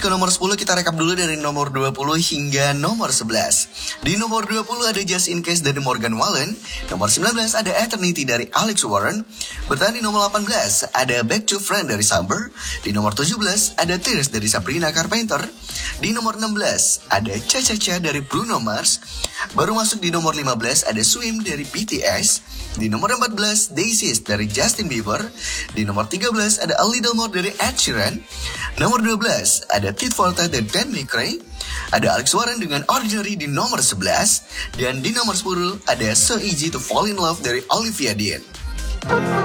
ke nomor 10, kita rekap dulu dari nomor 20 hingga nomor 11. Di nomor 20 ada Just In Case dari Morgan Wallen. Nomor 19 ada Eternity dari Alex Warren. Bertahan di nomor 18 ada Back to Friend dari Summer. Di nomor 17 ada Tears dari Sabrina Carpenter. Di nomor 16 ada Cha Cha Cha dari Bruno Mars. Baru masuk di nomor 15 ada Swim dari BTS. Di nomor 14 Daisies dari Justin Bieber. Di nomor 13 ada A Little More dari Ed Sheeran. Nomor 12 ada Tit for Tat dari Dan McRae. Ada Alex Warren dengan Ordinary di nomor 11. Dan di nomor 10 ada So Easy to Fall in Love dari Olivia Dean.